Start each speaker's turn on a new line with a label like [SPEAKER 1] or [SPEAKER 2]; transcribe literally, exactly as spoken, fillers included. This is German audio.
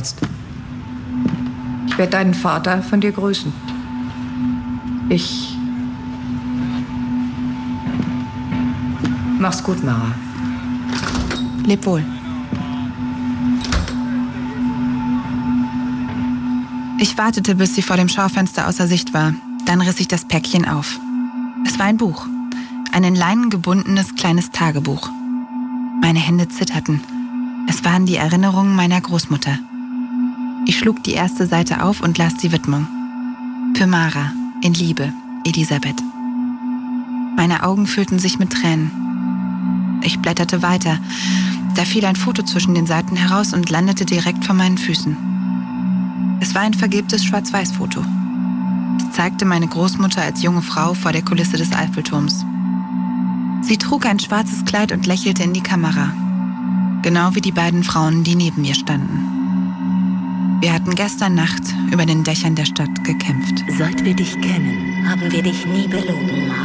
[SPEAKER 1] jetzt. Ich werde deinen Vater von dir grüßen. Ich... Mach's gut, Mara.
[SPEAKER 2] Leb wohl. Ich wartete, bis sie vor dem Schaufenster außer Sicht war. Dann riss ich das Päckchen auf. Es war ein Buch. Ein in Leinen gebundenes kleines Tagebuch. Meine Hände zitterten. Es waren die Erinnerungen meiner Großmutter. Ich schlug die erste Seite auf und las die Widmung. Für Mara, in Liebe, Elisabeth. Meine Augen füllten sich mit Tränen. Ich blätterte weiter. Da fiel ein Foto zwischen den Seiten heraus und landete direkt vor meinen Füßen. Es war ein vergilbtes Schwarz-Weiß-Foto. Es zeigte meine Großmutter als junge Frau vor der Kulisse des Eiffelturms. Sie trug ein schwarzes Kleid und lächelte in die Kamera. Genau wie die beiden Frauen, die neben mir standen. Wir hatten gestern Nacht über den Dächern der Stadt gekämpft.
[SPEAKER 3] Seit wir dich kennen, haben wir dich nie belogen, Mara.